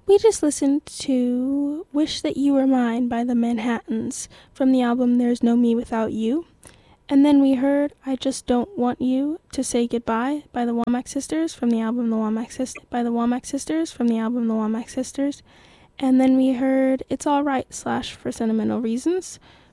We just listened to Wish That You Were Mine by the Manhattans from the album There's No Me Without You. And then we heard I Just Don't Want You to Say Goodbye by the Womack Sisters from the album The Womack Sisters. And then we heard It's Alright / For Sentimental Reasons